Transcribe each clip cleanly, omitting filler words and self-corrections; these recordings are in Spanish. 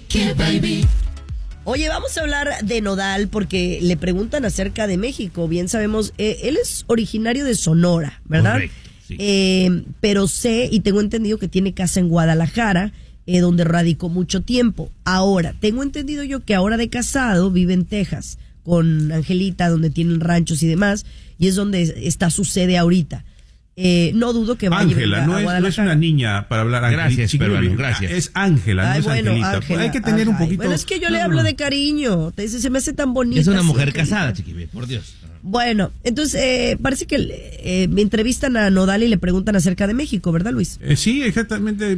Chiqui Baby. Oye, vamos a hablar de Nodal porque le preguntan acerca de México. Bien sabemos, él es originario de Sonora, ¿verdad? Correcto, sí. Pero sé y tengo entendido que tiene casa en Guadalajara, donde radicó mucho tiempo. Ahora, tengo entendido yo que ahora de casado vive en Texas con Angelita, donde tienen ranchos y demás, y es donde está su sede ahorita. No dudo que vaya Ángela, no es una niña para hablar. Gracias, peruano, gracias. Es Ángela, no es Angelita. Ángela, hay que tener un poquito. Bueno, es que yo le hablo de cariño. Te dice, se me hace tan bonita. Es una mujer Angelita. casada, Chiqui Baby, por Dios. Bueno, entonces parece que me entrevistan a Nodal y le preguntan acerca de México, ¿verdad, Luis? Sí, exactamente.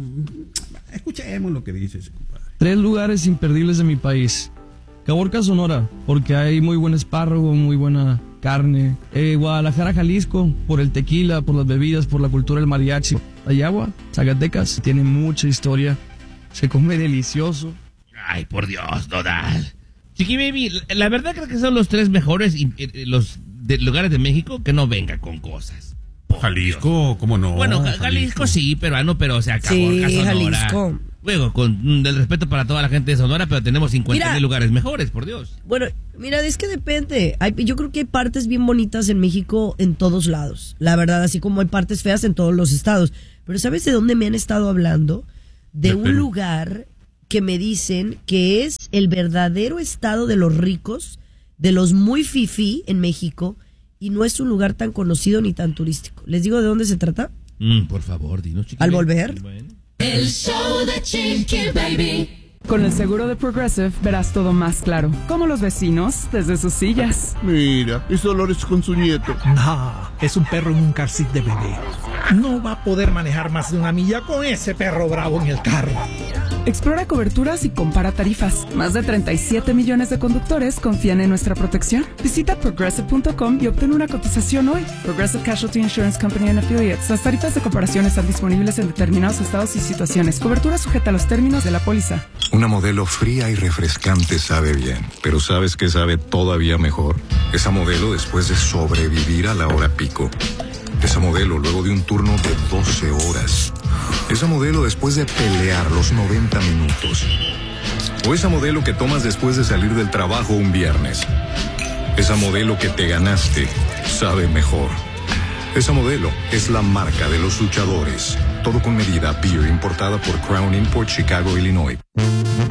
Escuchemos lo que dices, compadre. 3 lugares imperdibles de mi país. Caborca, Sonora, porque hay muy buen espárrago, muy buena carne. Guadalajara, Jalisco, por el tequila, por las bebidas, por la cultura del mariachi. Ayagua, Zacatecas, tiene mucha historia. Se come delicioso. Ay, por Dios, Nodal. Chiqui Baby, la verdad creo que son los 3 mejores lugares de México que no venga con cosas. Jalisco, ¿cómo no? Bueno, Jalisco sí, pero o sea, Caborca, Sí, Sonora. Jalisco. Luego, con el respeto para toda la gente de Sonora, pero tenemos 50 lugares mejores, por Dios. Bueno, mira, es que depende. Yo creo que hay partes bien bonitas en México en todos lados. La verdad, así como hay partes feas en todos los estados. Pero ¿sabes de dónde me han estado hablando? De un lugar que me dicen que es el verdadero estado de los ricos, de los muy fifí en México, y no es un lugar tan conocido ni tan turístico. ¿Les digo de dónde se trata? Por favor, dinos, Chiqui Al Baby. volver. Bueno. El show de Chiqui Baby. Con el seguro de Progressive verás todo más claro, como los vecinos desde sus sillas. Mira, es Dolores con su nieto. No, es un perro en un car seat de bebé. No va a poder manejar más de 1 milla con ese perro bravo en el carro. Explora coberturas y compara tarifas. Más de 37 millones de conductores confían en nuestra protección. Visita Progressive.com y obtén una cotización hoy. Progressive Casualty Insurance Company and Affiliates. Las tarifas de comparación están disponibles en determinados estados y situaciones. Cobertura sujeta a los términos de la póliza. Una Modelo fría y refrescante sabe bien, pero ¿sabes qué sabe todavía mejor? Esa Modelo después de sobrevivir a la hora pico. Esa Modelo luego de un turno de 12 horas. Esa Modelo después de pelear los 90 minutos. O esa Modelo que tomas después de salir del trabajo un viernes. Esa Modelo que te ganaste sabe mejor. Esa Modelo es la marca de los luchadores. Todo con medida, beer importada por Crown Import, Chicago, Illinois.